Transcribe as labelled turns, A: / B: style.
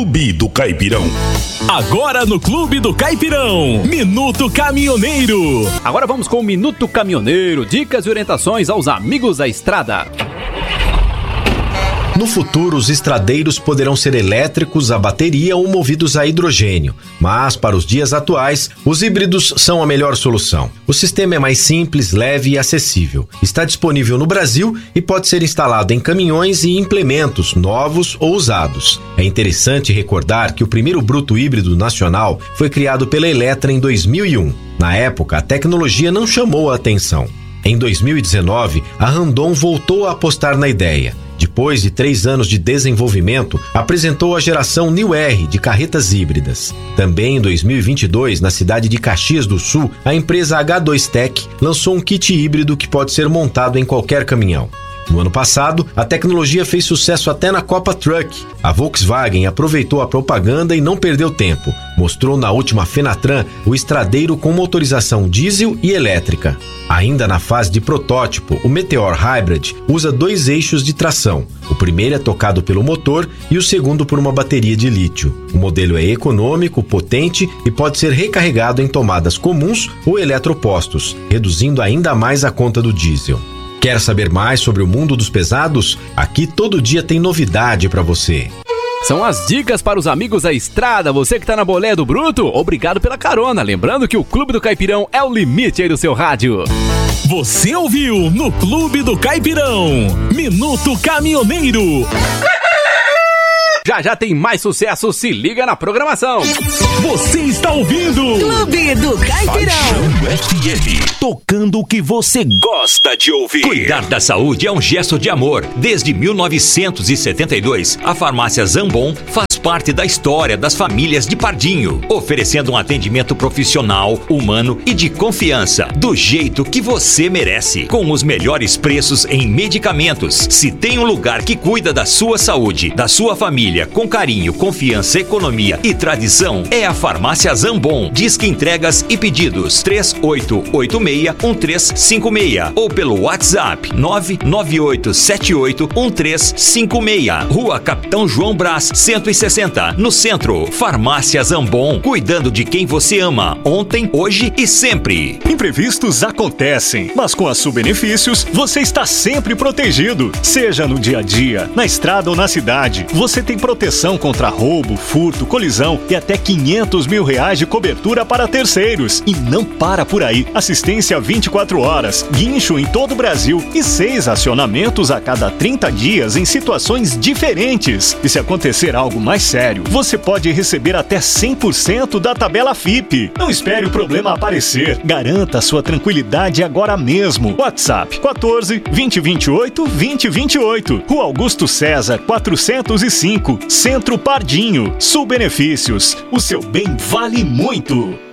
A: Clube do Caipirão.
B: Agora no Clube do Caipirão, Minuto Caminhoneiro.
C: Agora vamos com o Minuto Caminhoneiro, dicas e orientações aos amigos da estrada.
D: No futuro, os estradeiros poderão ser elétricos, a bateria ou movidos a hidrogênio, mas para os dias atuais, os híbridos são a melhor solução. O sistema é mais simples, leve e acessível. Está disponível no Brasil e pode ser instalado em caminhões e implementos novos ou usados. É interessante recordar que o primeiro bruto híbrido nacional foi criado pela Eletra em 2001. Na época, a tecnologia não chamou a atenção. Em 2019, a Randon voltou a apostar na ideia. Depois de 3 anos de desenvolvimento, apresentou a geração New R de carretas híbridas. Também em 2022, na cidade de Caxias do Sul, a empresa H2Tech lançou um kit híbrido que pode ser montado em qualquer caminhão. No ano passado, a tecnologia fez sucesso até na Copa Truck. A Volkswagen aproveitou a propaganda e não perdeu tempo. Mostrou na última Fenatran o estradeiro com motorização diesel e elétrica. Ainda na fase de protótipo, o Meteor Hybrid usa 2 eixos de tração. O primeiro é tocado pelo motor e o segundo por uma bateria de lítio. O modelo é econômico, potente e pode ser recarregado em tomadas comuns ou eletropostos, reduzindo ainda mais a conta do diesel. Quer saber mais sobre o mundo dos pesados? Aqui todo dia tem novidade para você.
C: São as dicas para os amigos da estrada. Você que tá na boleia do Bruto, obrigado pela carona. Lembrando que o Clube do Caipirão é o limite aí do seu rádio.
B: Você ouviu no Clube do Caipirão, Minuto Caminhoneiro.
C: Já tem mais sucesso, se liga na programação.
B: Você está ouvindo
E: Clube do Caipirão.
A: FM,
B: tocando o que você gosta de ouvir.
F: Cuidar da saúde é um gesto de amor. Desde 1972, a farmácia Zambon faz parte da história das famílias de Pardinho, oferecendo um atendimento profissional, humano e de confiança, do jeito que você merece, com os melhores preços em medicamentos. Se tem um lugar que cuida da sua saúde, da sua família, com carinho, confiança, economia e tradição, é a farmácia Zambon. Disque entregas e pedidos 3886-1356 ou pelo WhatsApp 99878-1356. Rua Capitão João Brás 160, no centro. Farmácia Zambon, cuidando de quem você ama, ontem, hoje e sempre.
G: Imprevistos acontecem, mas com a Subbenefícios você está sempre protegido. Seja no dia a dia, na estrada ou na cidade, você tem proteção contra roubo, furto, colisão e até R$500 mil de cobertura para terceiros. E não para por aí. Assistência 24 horas, guincho em todo o Brasil e 6 acionamentos a cada 30 dias em situações diferentes. E se acontecer algo mais sério, você pode receber até 100% da tabela FIP. Não espere o problema aparecer. Garanta sua tranquilidade agora mesmo. WhatsApp 14 2028 2028. Rua Augusto César 405, Centro Pardinho. Subbenefícios. O seu bem vale muito.